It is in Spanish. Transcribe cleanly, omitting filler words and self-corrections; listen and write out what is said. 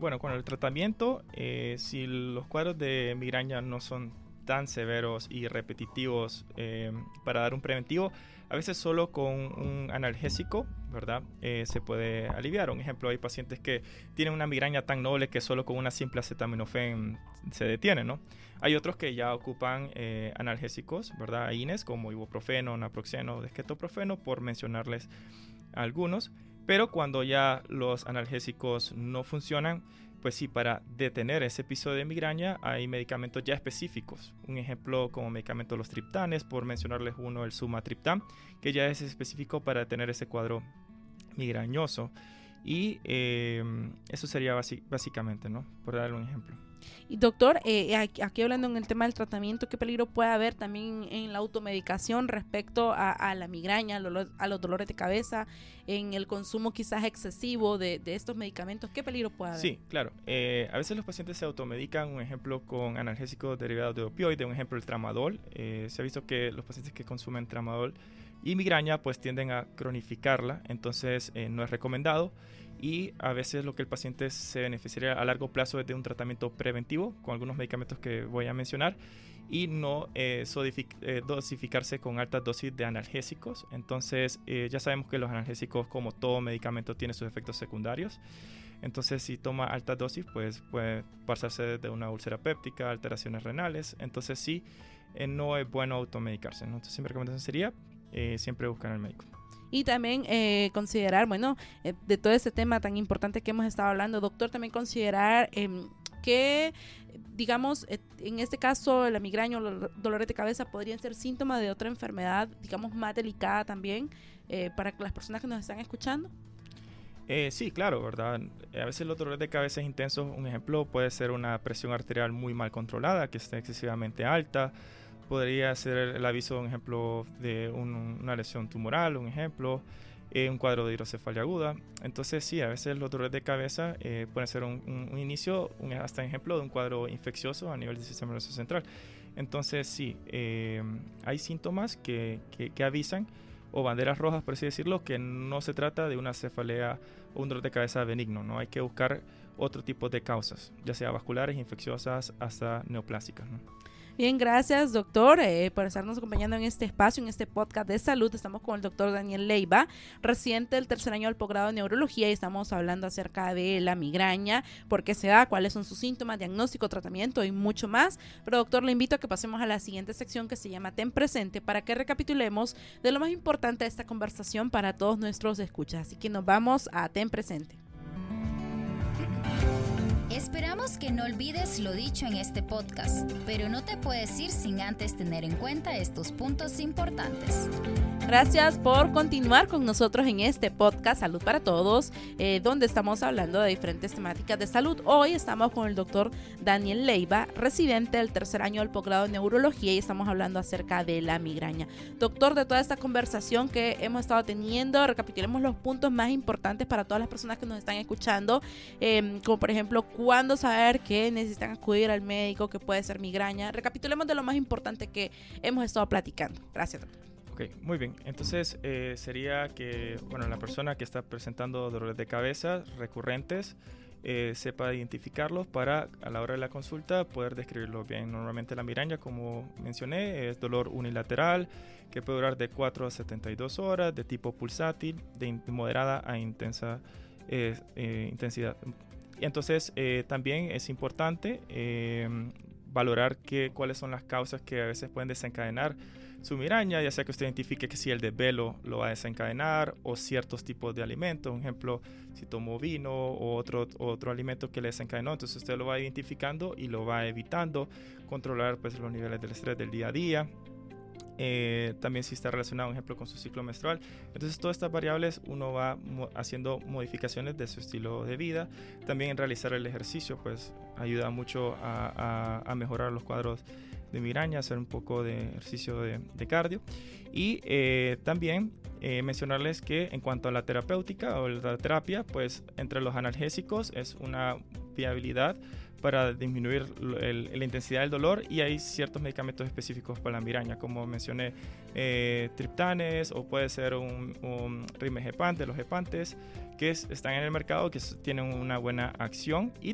Bueno, con el tratamiento, si los cuadros de migraña no son tan severos y repetitivos para dar un preventivo, a veces solo con un analgésico, ¿verdad? Se puede aliviar. Un ejemplo, hay pacientes que tienen una migraña tan noble que solo con una simple acetaminofén se detiene, ¿no? Hay otros que ya ocupan analgésicos, ¿verdad? AINES como ibuprofeno, naproxeno, dextroprofeno, por mencionarles algunos. Pero cuando ya los analgésicos no funcionan, pues sí, para detener ese episodio de migraña hay medicamentos ya específicos. Un ejemplo como medicamento los triptanes, por mencionarles uno, el sumatriptán, que ya es específico para detener ese cuadro migrañoso. Y eso sería básicamente, ¿no? Por darle un ejemplo. Y doctor, aquí hablando en el tema del tratamiento, ¿qué peligro puede haber también en la automedicación respecto a la migraña, a los dolores de cabeza, en el consumo quizás excesivo de estos medicamentos? ¿Qué peligro puede haber? Sí, claro. A veces los pacientes se automedican, un ejemplo con analgésicos derivados de opioides, un ejemplo el tramadol. Se ha visto que los pacientes que consumen tramadol y migraña pues tienden a cronificarla, entonces no es recomendado. Y a veces lo que el paciente se beneficiaría a largo plazo es de un tratamiento preventivo con algunos medicamentos que voy a mencionar y no dosificarse con altas dosis de analgésicos. Entonces ya sabemos que los analgésicos, como todo medicamento, tienen sus efectos secundarios. Entonces si toma altas dosis pues puede pasarse de una úlcera péptica, alteraciones renales. Entonces sí, no es bueno automedicarse, ¿no? Entonces mi recomendación sería siempre buscar al médico. Y también considerar, de todo este tema tan importante que hemos estado hablando, doctor, también considerar que, digamos, en este caso la migraña o los dolores de cabeza podrían ser síntomas de otra enfermedad, digamos, más delicada también para las personas que nos están escuchando. Sí, claro, ¿verdad? A veces los dolores de cabeza intensos, un ejemplo puede ser una presión arterial muy mal controlada, que esté excesivamente alta. Podría ser el aviso, un ejemplo, de una lesión tumoral, un ejemplo, un cuadro de hidrocefalia aguda. Entonces sí, a veces los dolores de cabeza pueden ser un inicio, hasta ejemplo de un cuadro infeccioso a nivel del sistema nervioso central. Entonces sí, hay síntomas que avisan, o banderas rojas, por así decirlo, que no se trata de una cefalea o un dolor de cabeza benigno, ¿no? Hay que buscar otro tipo de causas, ya sea vasculares, infecciosas, hasta neoplásicas, ¿no? Bien, gracias doctor por estarnos acompañando en este espacio, en este podcast de salud. Estamos con el doctor Daniel Leiva, residente del tercer año del posgrado de neurología, y estamos hablando acerca de la migraña, por qué se da, cuáles son sus síntomas, diagnóstico, tratamiento y mucho más. Pero doctor, le invito a que pasemos a la siguiente sección que se llama Ten Presente, para que recapitulemos de lo más importante de esta conversación para todos nuestros escuchas. Así que nos vamos a Ten Presente. Esperamos que no olvides lo dicho en este podcast, pero no te puedes ir sin antes tener en cuenta estos puntos importantes. Gracias por continuar con nosotros en este podcast Salud para Todos, donde estamos hablando de diferentes temáticas de salud. Hoy estamos con el doctor Daniel Leiva, residente del tercer año del posgrado de neurología, y estamos hablando acerca de la migraña. Doctor, de toda esta conversación que hemos estado teniendo, recapitulemos los puntos más importantes para todas las personas que nos están escuchando, como por ejemplo, cuándo saber que necesitan acudir al médico, que puede ser migraña. Recapitulemos de lo más importante que hemos estado platicando. Gracias, doctor. Ok, muy bien. Entonces sería que, bueno, la persona que está presentando dolores de cabeza recurrentes sepa identificarlos para, a la hora de la consulta, poder describirlos bien. Normalmente la migraña, como mencioné, es dolor unilateral que puede durar de 4 a 72 horas, de tipo pulsátil, de moderada a intensa intensidad. Entonces también es importante valorar cuáles son las causas que a veces pueden desencadenar su migraña, ya sea que usted identifique que si el desvelo lo va a desencadenar, o ciertos tipos de alimentos, por ejemplo, si tomó vino o otro alimento que le desencadenó, entonces usted lo va identificando y lo va evitando, controlar pues los niveles del estrés del día a día. También si está relacionado, por ejemplo, con su ciclo menstrual. Entonces todas estas variables uno va haciendo modificaciones de su estilo de vida. También realizar el ejercicio pues ayuda mucho a mejorar los cuadros de migraña, hacer un poco de ejercicio de cardio. Y también mencionarles que en cuanto a la terapéutica o la terapia, pues entre los analgésicos es una viabilidad para disminuir la intensidad del dolor, y hay ciertos medicamentos específicos para la migraña, como mencioné, triptanes, o puede ser un rimegepant, de los gepantes, que están en el mercado, que tienen una buena acción, y